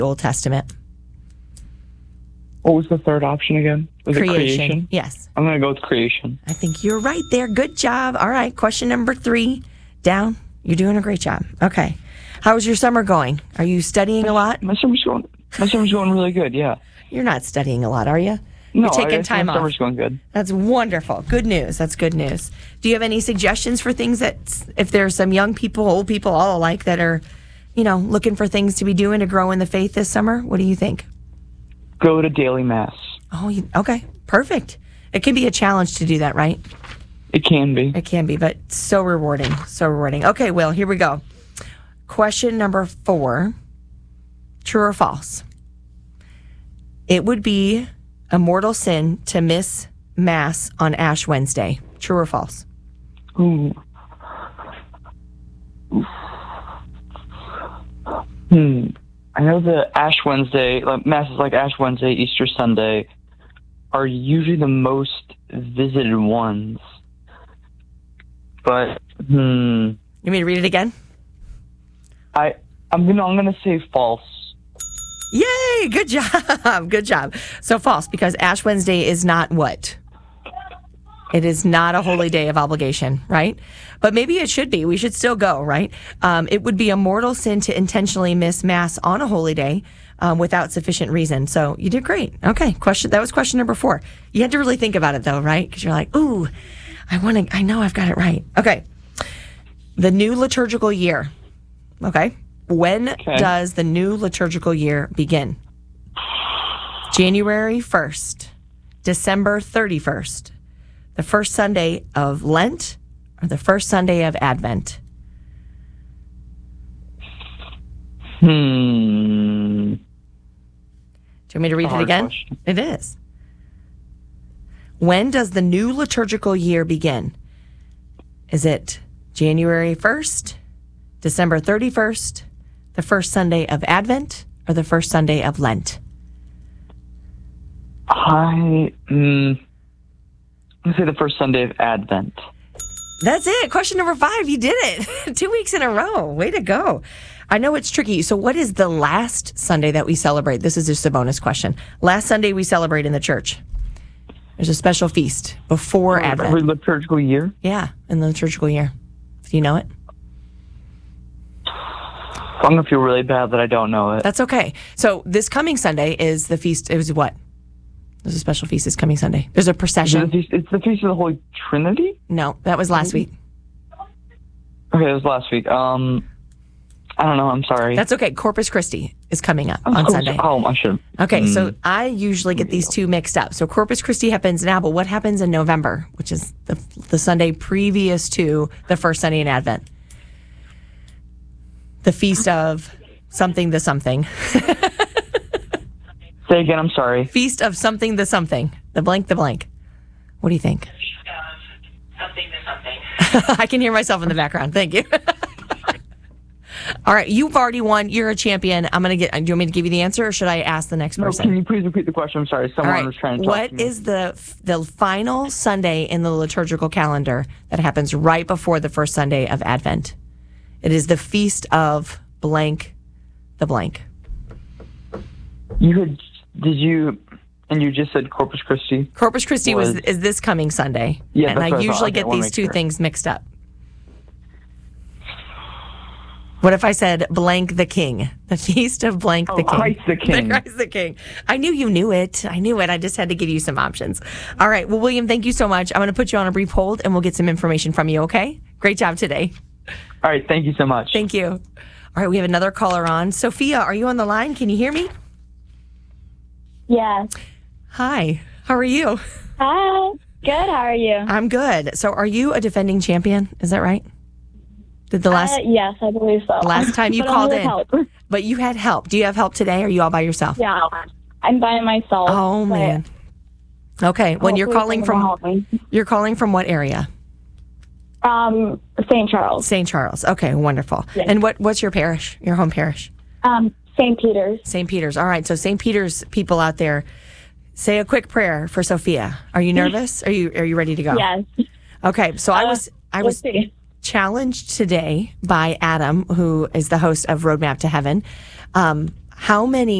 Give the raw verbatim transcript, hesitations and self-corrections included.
Old Testament? What was the third option again? Was creation. it creation? Yes. I'm going to go with creation. I think you're right there. Good job. All right. Question number three. Down. You're doing a great job. Okay. How's your summer going? Are you studying a lot? My summer's going, my summer's going really good, yeah. You're not studying a lot, are you? No, You're taking I, time my off. summer's going good. That's wonderful. Good news. That's good news. Do you have any suggestions for things that, if there's some young people, old people, all alike that are, you know, looking for things to be doing to grow in the faith this summer? What do you think? Go to daily mass. Oh, you, okay. Perfect. It can be a challenge to do that, right? It can be. It can be, but so rewarding. So rewarding. Okay, Will, here we go. Question number four. True or false? It would be a mortal sin to miss Mass on Ash Wednesday. True or false? Ooh. Hmm. I know the Ash Wednesday, like masses like Ash Wednesday, Easter Sunday, are usually the most visited ones. But hmm. You want me to read it again? I I'm gonna I'm gonna say false. Yay! Good job. Good job. So false, because Ash Wednesday is not what? It is not a holy day of obligation, right? But maybe it should be. We should still go, right? Um, it would be a mortal sin to intentionally miss Mass on a holy day um, without sufficient reason. So you did great. Okay, question. That was question number four. You had to really think about it, though, right? Because you're like, ooh, I want to. I know I've got it right. Okay. The new liturgical year. Okay. When Okay. does the new liturgical year begin? January first, December thirty-first, the first Sunday of Lent, or the first Sunday of Advent? Hmm. Do you want me to read It's a it hard again? question. It is. When does the new liturgical year begin? Is it January first, December thirty-first, the first Sunday of Advent, or the first Sunday of Lent? I mm, I'm gonna say the first Sunday of Advent. That's it. Question number five. You did it. Two weeks in a row. Way to go. I know it's tricky. So what is the last Sunday that we celebrate? This is just a bonus question. Last Sunday we celebrate in the church. There's a special feast before Every Advent. liturgical year. Yeah, in the liturgical year. Do you know it? I'm gonna feel really bad that I don't know it. That's okay. So this coming Sunday is the feast. It was what? There's a special feast this coming Sunday. There's a Is it procession. the feast, it's the Feast of the Holy Trinity? No, that was last week. Okay, it was last week. Um, I don't know. I'm sorry. That's okay. Corpus Christi is coming up oh, on Sunday. Oh, I should. Okay, Hmm. so I usually get these two mixed up. So Corpus Christi happens now, but what happens in November, which is the the Sunday previous to the first Sunday in Advent? The feast of something the something. Say again. I'm sorry. Feast of something the something. The blank the blank. What do you think? Something to something. I can hear myself in the background. Thank you. All right, you've already won. You're a champion. I'm gonna get. Do you want me to give you the answer, or should I ask the next No, person? can you please repeat the question? I'm sorry. All Someone right. was trying to talk What to me. is the the final Sunday in the liturgical calendar that happens right before the first Sunday of Advent? It is the feast of blank, the blank. You had, did you, and you just said Corpus Christi? Corpus Christi was, Was- is this coming Sunday, Yeah, and that's I what I thought. usually Okay, I get wanna these make two sure. things mixed up. What if I said blank the king? The feast of blank Oh, the king. Christ the King. Christ the king. I knew you knew it. I knew it. I just had to give you some options. All right. Well, William, thank you so much. I'm going to put you on a brief hold, and we'll get some information from you, okay? Great job today. All right. Thank you so much. Thank you. All right. We have another caller on. Sophia, are you on the line? Can you hear me? Yes. Hi. How are you? Hi. Good. How are you? I'm good. So are you a defending champion? Is that right? Did the last... Uh, yes, I believe so. Last time you But called only in. with help. But you had help. Do you have help today, or are you all by yourself? Yeah, I'm by myself. Oh, but man. Okay. When you're hopefully calling someone from... will help me. You're calling from what area? Um, Saint Charles. Saint Charles. Okay, wonderful. Yes. And what what's your parish, your home parish? Um, Saint Peter's. Saint Peter's. All right, so Saint Peter's people out there, say a quick prayer for Sophia. Are you nervous? Are you are you ready to go? Yes. Okay, so I Uh, was I Let's was see. challenged today by Adam, who is the host of Roadmap to Heaven. Um, how many